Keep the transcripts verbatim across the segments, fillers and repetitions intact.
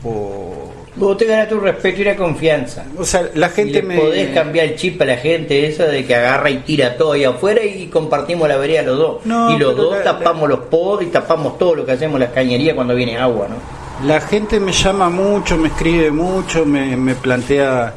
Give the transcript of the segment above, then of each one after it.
por vos te ganas tu respeto y la confianza. O sea, la gente y le me... podés cambiar el chip a la gente esa de que agarra y tira todo ahí afuera y compartimos la vereda los dos. No, y los dos la, tapamos la... los podos y tapamos todo lo que hacemos las cañerías cuando viene agua, ¿no? La gente me llama mucho, me escribe mucho, me, me plantea...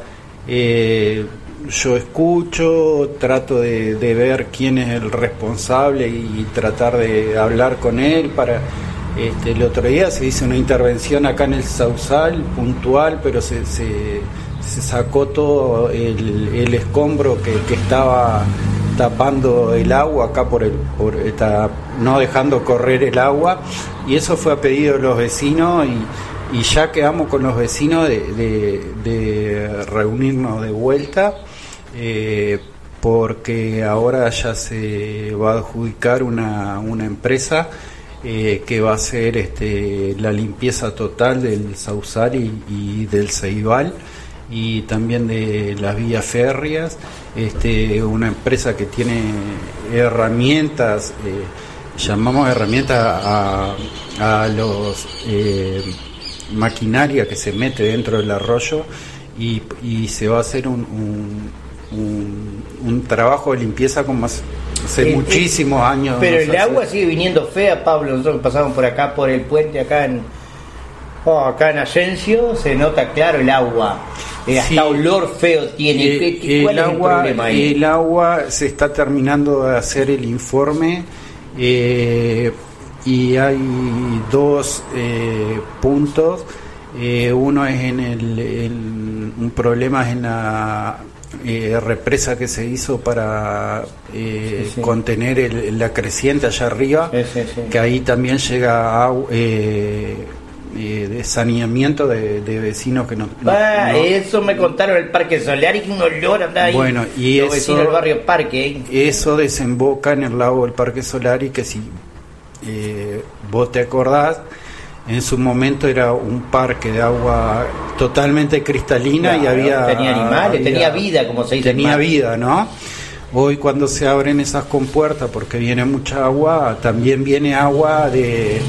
Eh, yo escucho, trato de, de ver quién es el responsable y tratar de hablar con él para... Este, el otro día se hizo una intervención acá en el Sausal, puntual, pero se, se, se sacó todo el, el escombro que, que estaba tapando el agua acá por el, por esta, no dejando correr el agua, y eso fue a pedido de los vecinos y, y ya quedamos con los vecinos de, de, de reunirnos de vuelta, eh, porque ahora ya se va a adjudicar una, una empresa Eh, que va a ser este, la limpieza total del Sausal y, y del Ceibal y también de las vías férreas, este, una empresa que tiene herramientas, eh, llamamos herramientas a, a los eh, maquinaria que se mete dentro del arroyo y, y se va a hacer un, un, un, un trabajo de limpieza con más hace eh, muchísimos eh, años. Pero el hace... agua sigue viniendo fea, Pablo. Nosotros pasamos por acá, por el puente, acá en oh, acá en Asensio, se nota claro el agua. Eh, hasta sí, olor feo tiene. Eh, ¿Qué, qué, ¿Cuál el es agua, el problema ahí? El agua se está terminando de hacer el informe eh, y hay dos eh, puntos. Eh, uno es en el, el un problema es en la Eh, represa que se hizo para eh, sí, sí. contener el, la creciente allá arriba, sí, sí, sí. que ahí también llega agua, eh, eh, de saneamiento de, de vecinos que no, no, ah, no eso me contaron el Parque Solar y que un olor anda ahí. Bueno, y los eso, del barrio Parque ¿eh? Eso desemboca en el lago del Parque Solar y que si eh, vos te acordás, en su momento era un parque de agua totalmente cristalina, claro, y había tenía animales, había, tenía vida, como se dice. Tenía vida, ¿no? Hoy cuando se abren esas compuertas porque viene mucha agua, también viene agua de,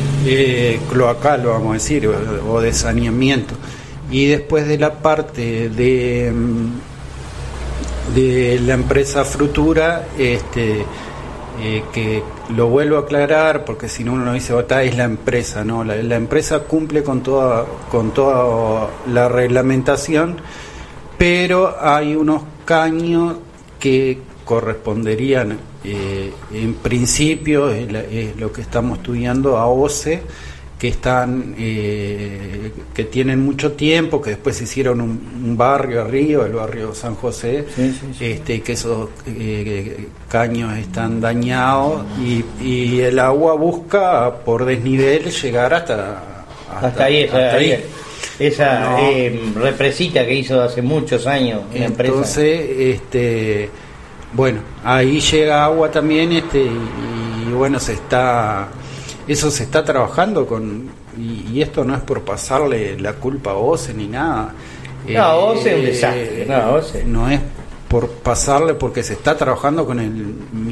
de cloacal, vamos a decir, o, o de saneamiento. Y después de la parte de de la empresa Frutura, este Eh, que lo vuelvo a aclarar porque si no uno dice, oh, es la empresa, no, la, la empresa cumple con toda con toda la reglamentación, pero hay unos caños que corresponderían eh, en principio, es, la, es lo que estamos estudiando, a O C E, que están eh, que tienen mucho tiempo, que después se hicieron un, un barrio arriba, el barrio San José, sí, sí, sí. Este, que esos eh, caños están dañados y, y el agua busca por desnivel llegar hasta hasta, hasta ahí, esa, hasta ahí. esa no. eh, represita que hizo hace muchos años una entonces empresa. este bueno, ahí llega agua también, este y, y bueno, se está eso se está trabajando con y, y esto no es por pasarle la culpa a O C E ni nada. No, eh, O C E es un desastre. No, O C E. No es por pasarle, porque se está trabajando con el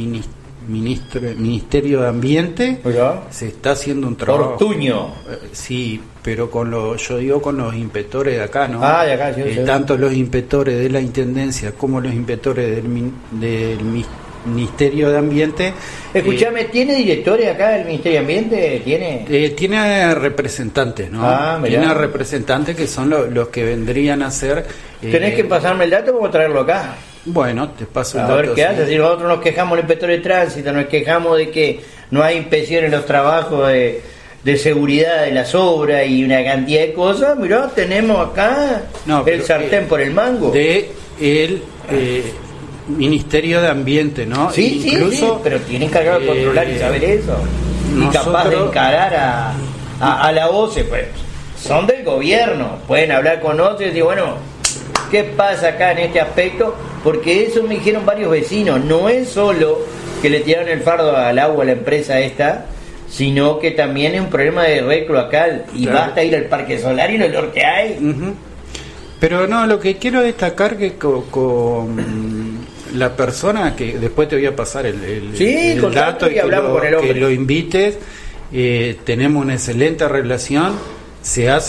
ministro, Ministerio de Ambiente. ¿Ya? Se está haciendo un trabajo. Ortuño. Eh, sí, pero con los, yo digo con los inspectores de acá, ¿no? Ah, de acá, sí, eh, sí. Tanto los inspectores de la Intendencia como los inspectores del, del Ministerio de Ambiente. Escuchame, eh, ¿tiene directores acá del Ministerio de Ambiente? ¿Tiene? Eh, tiene representantes, ¿no? Ah, tiene representantes que son lo, los que vendrían a ser... Eh, ¿Tenés que pasarme el dato para traerlo acá? Bueno, te paso el a dato. A ver qué hace. Si nosotros nos quejamos del inspector de tránsito, nos quejamos de que no hay inspección en los trabajos de, de seguridad de las obras y una cantidad de cosas, mirá, tenemos acá no, el sartén eh, por el mango. De el... Eh, Ministerio de Ambiente, ¿no? Sí, Incluso, sí, sí, pero tiene encargado de controlar eh, y saber eso. Y capaz de encarar a, a, a la O C E, pues son del gobierno, pueden hablar con O C E y decir, bueno, ¿qué pasa acá en este aspecto? Porque eso me dijeron varios vecinos, no es solo que le tiraron el fardo al agua a la empresa esta, sino que también es un problema de red cloacal y claro. Basta ir al Parque Solar y el olor que hay. Uh-huh. Pero no, lo que quiero destacar que con... con la persona que después te voy a pasar el, el, sí, el dato y que lo, con el que lo invites, eh, tenemos una excelente relación, se hace